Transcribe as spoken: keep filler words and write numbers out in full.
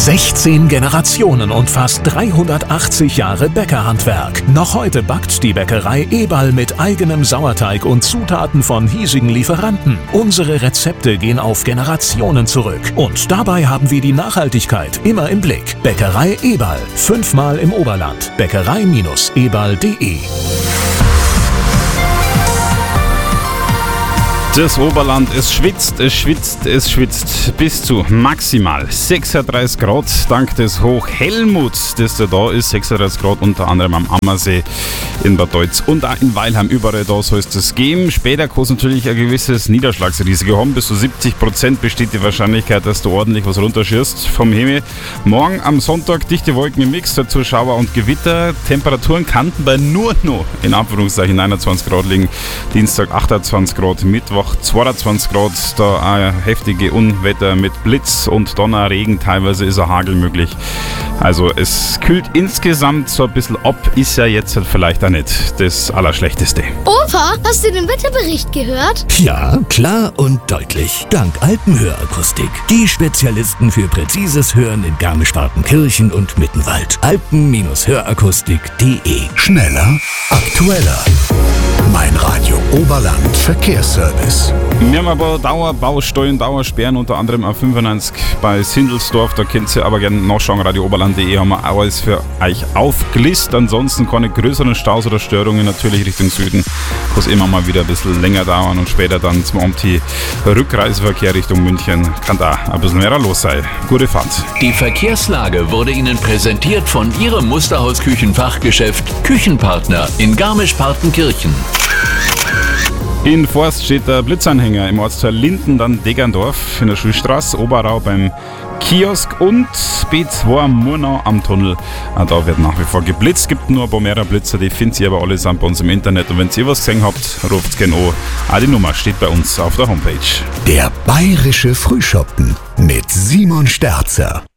sechzehn Generationen und fast dreihundertachtzig Jahre Bäckerhandwerk. Noch heute backt die Bäckerei Eberl mit eigenem Sauerteig und Zutaten von hiesigen Lieferanten. Unsere Rezepte gehen auf Generationen zurück. Und dabei haben wir die Nachhaltigkeit immer im Blick. Bäckerei Eberl. Fünfmal im Oberland. Bäckerei Eberl punkt de. Das Oberland, es schwitzt, es schwitzt, es schwitzt bis zu maximal sechsunddreißig Grad dank des Hoch Helmut, das da, da ist. sechsunddreißig Grad unter anderem am Ammersee, in Bad Deutz und auch in Weilheim. Überall da soll es das geben. Später kann es natürlich ein gewisses Niederschlagsrisiko haben. Bis zu siebzig Prozent besteht die Wahrscheinlichkeit, dass du ordentlich was runterschießt vom Himmel. Morgen am Sonntag dichte Wolken im Mix, dazu Schauer und Gewitter. Temperaturen kannten bei nur noch in Anführungszeichen einundzwanzig Grad liegen. Dienstag achtundzwanzig Grad, Mittwoch zweiundzwanzig Grad, da ein heftige Unwetter mit Blitz und Donner, Regen, teilweise ist auch Hagel möglich. Also es kühlt insgesamt so ein bisschen ab, ist ja jetzt halt vielleicht auch nicht das Allerschlechteste. Opa, hast du den Wetterbericht gehört? Ja, klar und deutlich. Dank Alpenhörakustik. Die Spezialisten für präzises Hören in Garmisch-Partenkirchen und Mittenwald. alpen Hörakustik punkt de. Schneller, aktueller. Mein Radio Oberland Verkehrsservice. Wir haben aber Dauerbaustellen, Dauersperren, unter anderem A fünfundneunzig bei Sindelsdorf. Da könnt ihr aber gerne nachschauen. Radio Oberland punkt de haben wir alles für euch aufgelistet. Ansonsten keine größeren Staus oder Störungen natürlich Richtung Süden. Kann es immer mal wieder ein bisschen länger dauern und später dann zum Amti-Rückreiseverkehr Richtung München kann da ein bisschen mehr los sein. Gute Fahrt. Die Verkehrslage wurde Ihnen präsentiert von Ihrem Musterhaus-Küchenfachgeschäft Küchenpartner in Garmisch-Partenkirchen. In Forst steht der Blitzanhänger im Ortsteil Linden, dann Degerndorf in der Schulstraße, Oberau beim Kiosk und B zwei Murnau am Tunnel. Da wird nach wie vor geblitzt. Es gibt nur ein paar mehr Blitzer, die findet ihr aber allesamt bei uns im Internet. Und wenn ihr was gesehen habt, ruft gerne an. Auch die Nummer steht bei uns auf der Homepage. Der bayerische Frühschoppen mit Simon Sterzer.